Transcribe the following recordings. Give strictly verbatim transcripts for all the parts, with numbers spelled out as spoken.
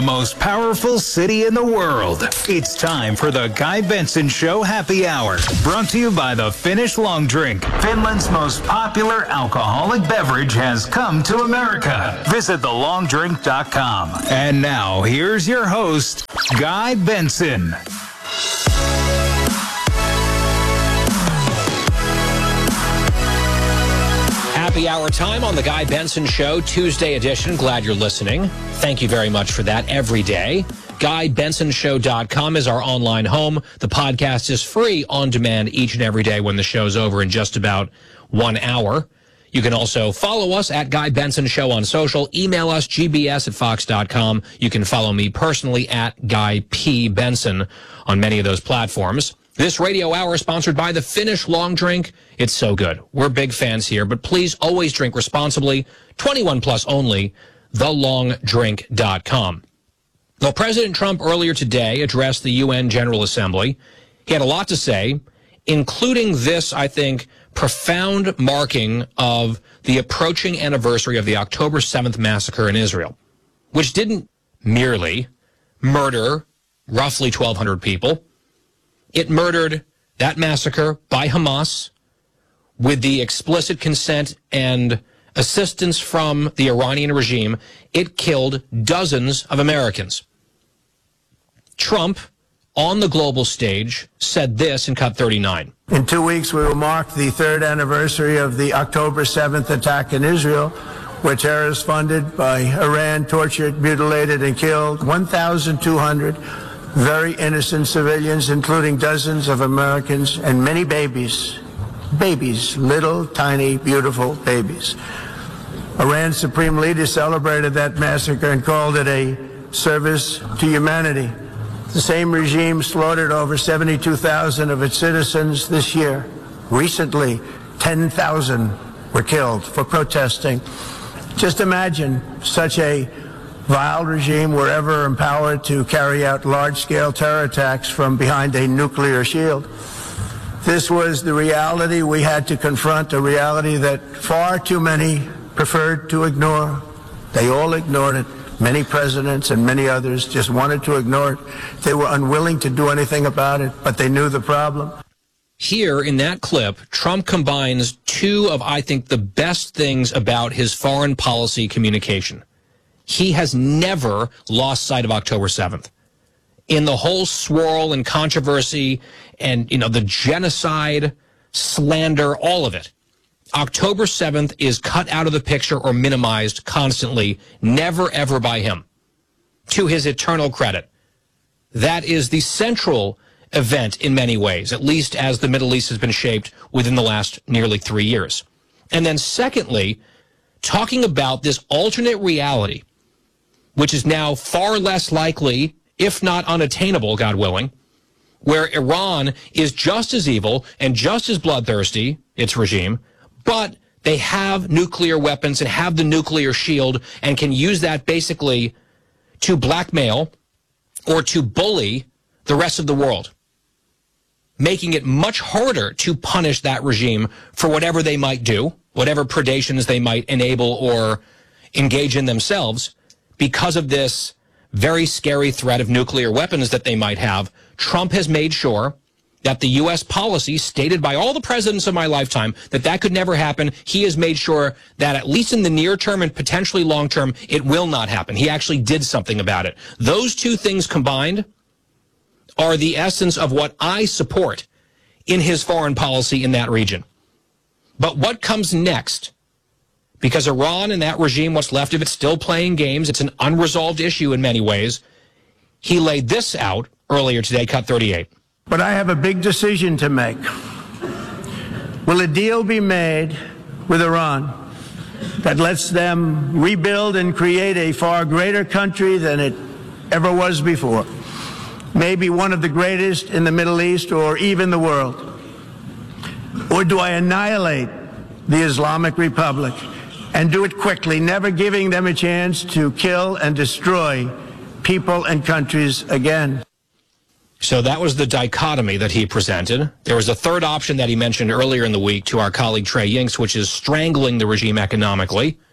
Most powerful city in the world. It's time for the Guy Benson Show Happy Hour. Brought to you by the Finnish Long Drink. Finland's most popular alcoholic beverage has come to America. Visit the long drink dot com. And now, here's your host, Guy Benson. Happy hour time on the Guy Benson Show, Tuesday edition. Glad you're listening. Thank you very much for that every day. Guy Benson Show dot com is our online home. The podcast is free on demand each and every day when the show's over in just about one hour. You can also follow us at Guy Benson Show on social. Email us, g b s at fox dot com. You can follow me personally at Guy P. Benson on many of those platforms. This radio hour is sponsored by the Finnish Long Drink. It's so good. We're big fans here, but please always drink responsibly. twenty-one plus only, the long drink dot com. Well, President Trump earlier today addressed the U N General Assembly. He had a lot to say, including this, I think, profound marking of the approaching anniversary of the October seventh massacre in Israel, which didn't merely murder roughly twelve hundred people. It murdered that massacre by Hamas with the explicit consent and assistance from the Iranian regime. It killed dozens of Americans. Trump, on the global stage, said this in Cut thirty-nine. In two weeks, we will mark the third anniversary of the October seventh attack in Israel, where terrorists funded by Iran tortured, mutilated, and killed one thousand two hundred very innocent civilians, including dozens of Americans and many babies. Babies, little, tiny, beautiful babies. Iran's supreme leader celebrated that massacre and called it a service to humanity. The same regime slaughtered over seventy-two thousand of its citizens this year. Recently, ten thousand were killed for protesting. Just imagine such a vile regime were ever empowered to carry out large-scale terror attacks from behind a nuclear shield. This was the reality we had to confront, a reality that far too many preferred to ignore. They all ignored it. Many presidents and many others just wanted to ignore it. They were unwilling to do anything about it, but they knew the problem. Here in that clip, Trump combines two of, I think, the best things about his foreign policy communication. He has never lost sight of October seventh. In the whole swirl and controversy and, you know, the genocide, slander, all of it, October seventh is cut out of the picture or minimized constantly, never, ever by him, to his eternal credit. That is the central event in many ways, at least as the Middle East has been shaped within the last nearly three years. And then secondly, talking about this alternate reality, which is now far less likely, if not unattainable, God willing, where Iran is just as evil and just as bloodthirsty, its regime, but they have nuclear weapons and have the nuclear shield and can use that basically to blackmail or to bully the rest of the world, making it much harder to punish that regime for whatever they might do, whatever predations they might enable or engage in themselves, because of this very scary threat of nuclear weapons that they might have. Trump has made sure that the U S policy stated by all the presidents of my lifetime that that could never happen. He has made sure that at least in the near term and potentially long term, it will not happen. He actually did something about it. Those two things combined are the essence of what I support in his foreign policy in that region. But what comes next? Because Iran and that regime, what's left of it, still playing games. It's an unresolved issue in many ways. He laid this out earlier today, Cut thirty-eight. But I have a big decision to make. Will a deal be made with Iran that lets them rebuild and create a far greater country than it ever was before? Maybe one of the greatest in the Middle East or even the world? Or do I annihilate the Islamic Republic and do it quickly, never giving them a chance to kill and destroy people and countries again? So that was the dichotomy that he presented. There was a third option that he mentioned earlier in the week to our colleague Trey Yingst, which is strangling the regime economically.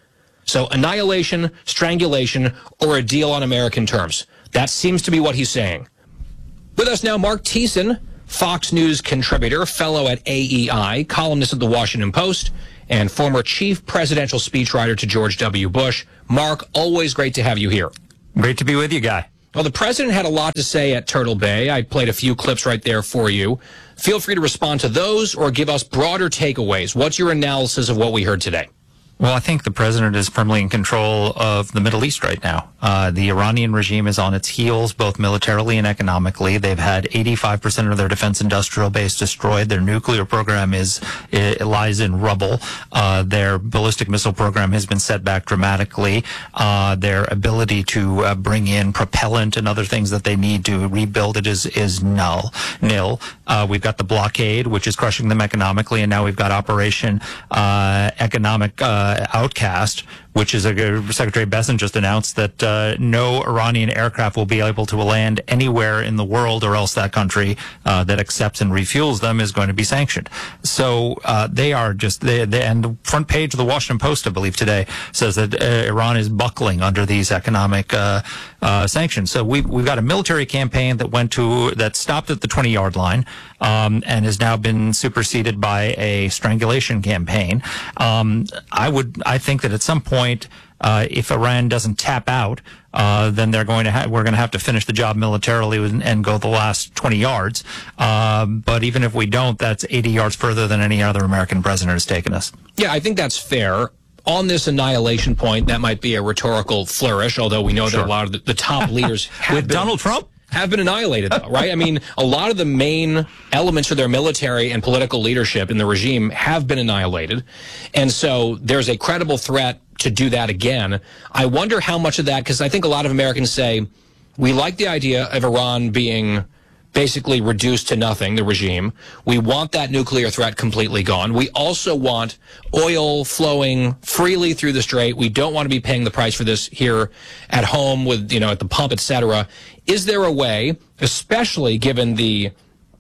So annihilation, strangulation, or a deal on American terms. That seems to be what he's saying. With us now, Mark Thiessen, Fox News contributor, fellow at A E I, columnist at The Washington Post, and former chief presidential speechwriter to George W. Bush. Mark, always great to have you here. Great to be with you, Guy. Well, the president had a lot to say at Turtle Bay. I played a few clips right there for you. Feel free to respond to those or give us broader takeaways. What's your analysis of what we heard today? Well, I think the president is firmly in control of the Middle East right now. Uh, the Iranian regime is on its heels, both militarily and economically. They've had eighty-five percent of their defense industrial base destroyed. Their nuclear program is it lies in rubble. Uh, their ballistic missile program has been set back dramatically. Uh, their ability to uh, bring in propellant and other things that they need to rebuild it is is null, nil. Uh, we've got the blockade, which is crushing them economically, and now we've got Operation uh, Economic uh, Outcast, which is a Secretary Bessent just announced that uh, no Iranian aircraft will be able to land anywhere in the world, or else that country uh, that accepts and refuels them is going to be sanctioned. So uh, they are just they, they, and the front page of the Washington Post, I believe today, says that uh, Iran is buckling under these economic uh, uh, sanctions. So we've we've got a military campaign that went to that stopped at the twenty yard line um, and has now been superseded by a strangulation campaign. Um, I would I think that at some point, Uh, if Iran doesn't tap out, uh, then they're going to ha- we're going to have to finish the job militarily and, and go the last twenty yards. Uh, but even if we don't, that's eighty yards further than any other American president has taken us. Yeah, I think that's fair. On this annihilation point, that might be a rhetorical flourish, although we know Sure. that a lot of the, the top leaders have With been, Donald Trump? have been annihilated, though, right? I mean, a lot of the main elements of their military and political leadership in the regime have been annihilated. And so there's a credible threat to do that again. I wonder how much of that, because I think a lot of Americans say, we like the idea of Iran being basically reduced to nothing, the regime. We want that nuclear threat completely gone. We also want oil flowing freely through the strait. We don't want to be paying the price for this here at home with, you know, at the pump, et cetera. Is there a way, especially given the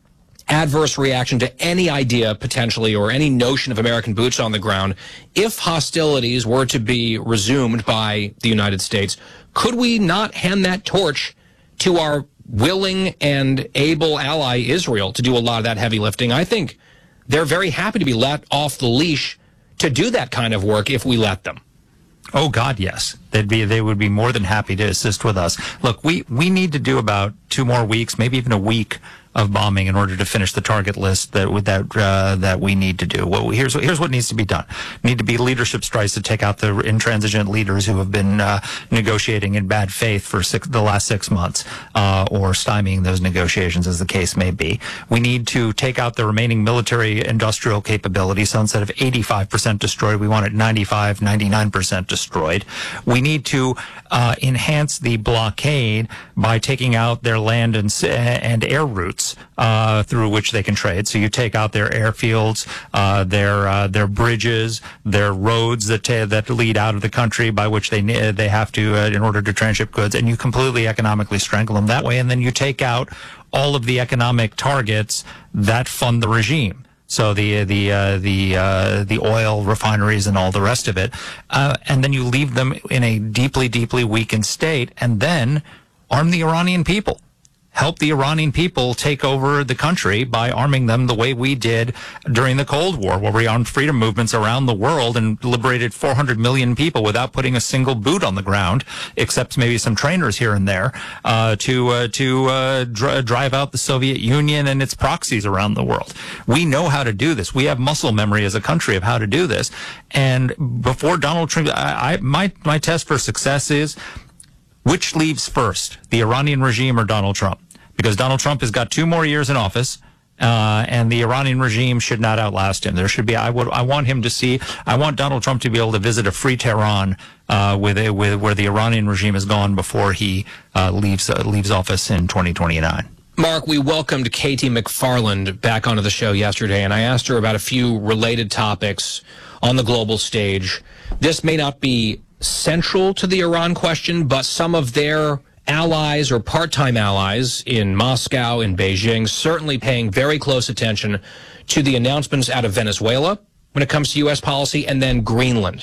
adverse reaction to any idea potentially or any notion of American boots on the ground, if hostilities were to be resumed by the United States, could we not hand that torch to our willing and able ally Israel to do a lot of that heavy lifting? I think they're very happy to be let off the leash to do that kind of work if we let them. Oh God, yes. They'd be they would be more than happy to assist with us. Look, we we need to do about two more weeks, maybe even a week of bombing in order to finish the target list that that uh, that we need to do. Well, here's here's what needs to be done. Need to be leadership strikes to take out the intransigent leaders who have been uh, negotiating in bad faith for six, the last six months, uh, or stymieing those negotiations, as the case may be. We need to take out the remaining military industrial capability. So instead of eighty-five percent destroyed, we want it ninety-five, ninety-nine percent destroyed. We need to uh, enhance the blockade by taking out their land and and air routes uh, through which they can trade. So you take out their airfields, uh, their uh, their bridges, their roads that ta- that lead out of the country by which they they have to uh, in order to transship goods, and you completely economically strangle them that way. And then you take out all of the economic targets that fund the regime. So the the uh, the uh, the oil refineries and all the rest of it, uh, and then you leave them in a deeply, deeply weakened state, and then arm the Iranian people. Help the Iranian people take over the country by arming them the way we did during the Cold War, where we armed freedom movements around the world and liberated four hundred million people without putting a single boot on the ground, except maybe some trainers here and there, uh, to uh, to uh, dr- drive out the Soviet Union and its proxies around the world. We know how to do this. We have muscle memory as a country of how to do this. And before Donald Trump, I, I, my my test for success is, which leaves first, the Iranian regime or Donald Trump? Because Donald Trump has got two more years in office, uh, and the Iranian regime should not outlast him. There should be, I would, I want him to see, I want Donald Trump to be able to visit a free Tehran, uh, with a, with, where the Iranian regime is gone before he, uh, leaves, uh, leaves office in twenty twenty-nine. Mark, we welcomed Katie McFarland back onto the show yesterday, and I asked her about a few related topics on the global stage. This may not be central to the Iran question, but some of their allies or part-time allies in Moscow, in Beijing, certainly paying very close attention to the announcements out of Venezuela when it comes to U S policy, and then Greenland.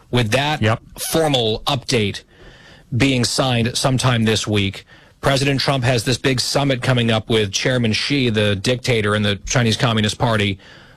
with that Yep. formal update being signed sometime this week, President Trump has this big summit coming up with Chairman Xi, the dictator in the Chinese Communist Party.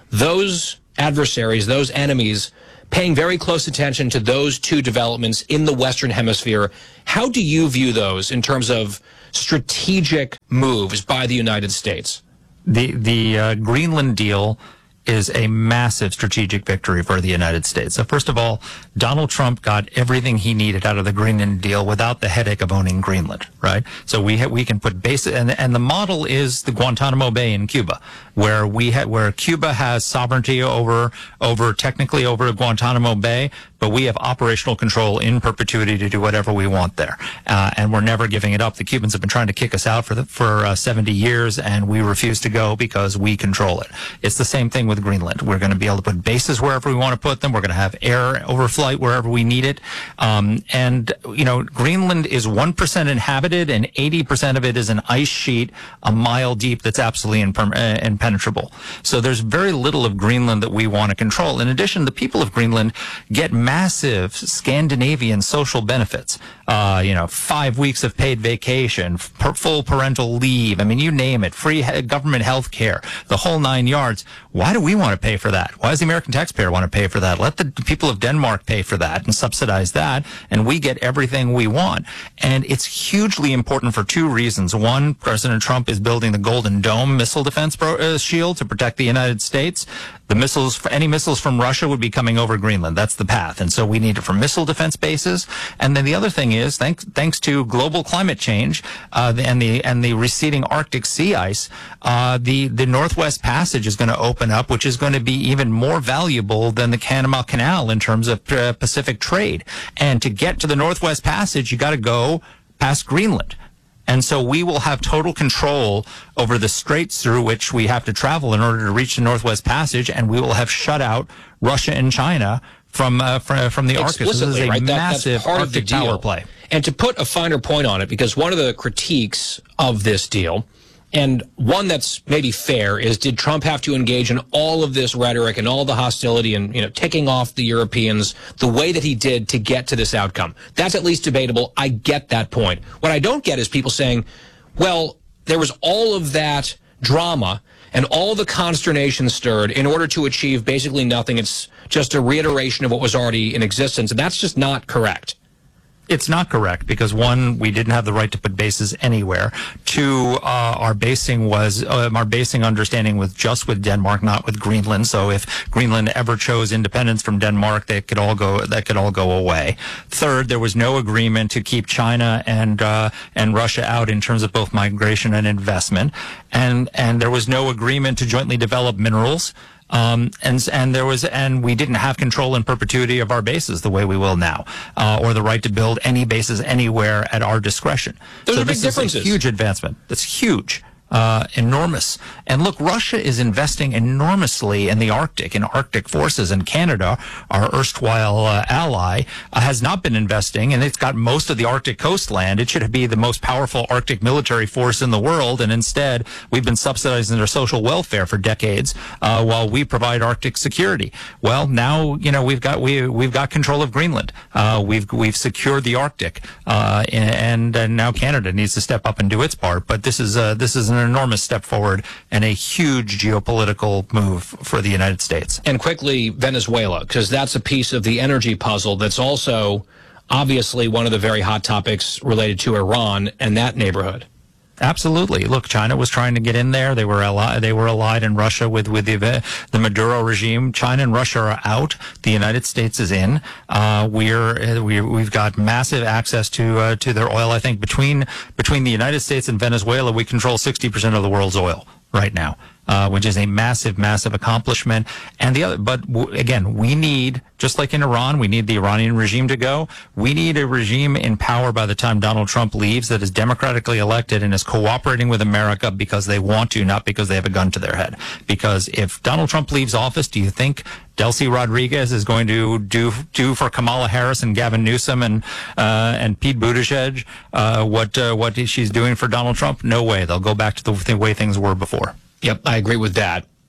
Those adversaries, those enemies, paying very close attention to those two developments in the Western Hemisphere. How do you view those in terms of strategic moves by the United States? The the uh, Greenland deal is a massive strategic victory for the United States. So first of all, Donald Trump got everything he needed out of the Greenland deal without the headache of owning Greenland, right? So we ha- we can put base and and the model is the Guantanamo Bay in Cuba, where we ha- where Cuba has sovereignty over over technically over Guantanamo Bay, but we have operational control in perpetuity to do whatever we want there, uh, and we're never giving it up. The Cubans have been trying to kick us out for the, for uh, seventy years, and we refuse to go because we control it. It's the same thing with Greenland. We're going to be able to put bases wherever we want to put them. We're going to have air overflight wherever we need it. Um, and, you know, Greenland is one percent inhabited, and eighty percent of it is an ice sheet a mile deep that's absolutely imper- uh, impenetrable. So there's very little of Greenland that we want to control. In addition, the people of Greenland get massive Scandinavian social benefits. Uh, you know, five weeks of paid vacation, f- full parental leave. I mean, you name it, free he- government health care, the whole nine yards. Why do we want to pay for that? Why does the American taxpayer want to pay for that? Let the people of Denmark pay for that and subsidize that, and we get everything we want. And it's hugely important for two reasons. One, President Trump is building the Golden Dome missile defense pro- uh, shield to protect the United States. The missiles, any missiles from Russia would be coming over Greenland. That's the path. And so we need it for missile defense bases. And then the other thing is, thanks, thanks to global climate change, uh, and the, and the receding Arctic sea ice, uh, the, the Northwest Passage is going to open up, which is going to be even more valuable than the Panama Canal in terms of uh, Pacific trade. And to get to the Northwest Passage, you got to go past Greenland. And so we will have total control over the straits through which we have to travel in order to reach the Northwest Passage, and we will have shut out Russia and China from uh, from, from the Arctic. So this is a right? that, massive that's part Arctic of the deal. power play. And to put a finer point on it, because one of the critiques of this deal, and one that's maybe fair, is did Trump have to engage in all of this rhetoric and all the hostility and, you know, ticking off the Europeans the way that he did to get to this outcome? That's at least debatable. I get that point. What I don't get is people saying, well, there was all of that drama and all the consternation stirred in order to achieve basically nothing. It's just a reiteration of what was already in existence, and that's just not correct. It's not correct because, one, we didn't have the right to put bases anywhere. Two, uh, our basing was uh, our basing understanding was just with Denmark, not with Greenland. So if Greenland ever chose independence from Denmark, they could all go that could all go away. Third, there was no agreement to keep China and uh, and Russia out in terms of both migration and investment, and and there was no agreement to jointly develop minerals. Um, and and there was and we didn't have control in perpetuity of our bases the way we will now, uh, or the right to build any bases anywhere at our discretion. Those so are big this differences. is a huge advancement. That's huge. Uh, enormous. And look, Russia is investing enormously in the Arctic, in Arctic forces, and Canada, our erstwhile uh, ally, uh, has not been investing, and it's got most of the Arctic coastland. It should be the most powerful Arctic military force in the world, and instead, we've been subsidizing their social welfare for decades, uh, while we provide Arctic security. Well, now, you know, we've got, we, we've got control of Greenland. Uh, we've, we've secured the Arctic, uh, and, and now Canada needs to step up and do its part. But this is, uh, this is an enormous step forward and a huge geopolitical move for the United States. And quickly, Venezuela, because that's a piece of the energy puzzle that's also obviously one of the very hot topics related to Iran and that neighborhood. Absolutely. Look, China was trying to get in there. They were allied, they were allied in Russia with, with the, the Maduro regime. China and Russia are out. The United States is in. Uh, we're, we're, we've got massive access to, uh, to their oil. I think between, between the United States and Venezuela, we control sixty percent of the world's oil right now. Uh, which is a massive, massive accomplishment. And the other, but w- again, we need, just like in Iran, we need the Iranian regime to go. We need a regime in power by the time Donald Trump leaves that is democratically elected and is cooperating with America because they want to, not because they have a gun to their head. Because if Donald Trump leaves office, do you think Delcy Rodriguez is going to do do for Kamala Harris and Gavin Newsom and uh, and Pete Buttigieg uh, what uh, what she's doing for Donald Trump? No way. They'll go back to the, the way things were before. Yep, I agree with that.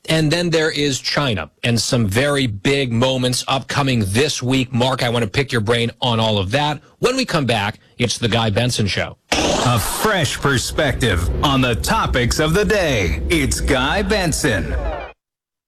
And then there is China and some very big moments upcoming this week. Mark, I want to pick your brain on all of that. When we come back, it's the Guy Benson Show. A fresh perspective on the topics of the day. It's Guy Benson.